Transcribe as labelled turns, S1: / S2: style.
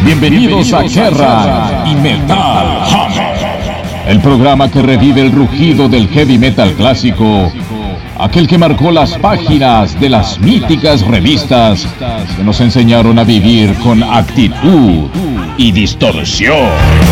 S1: Bienvenidos a Kerrang y Metal Hammer, el programa que revive el rugido del heavy metal clásico, aquel que marcó las páginas de las míticas revistas que nos enseñaron a vivir con actitud y distorsión.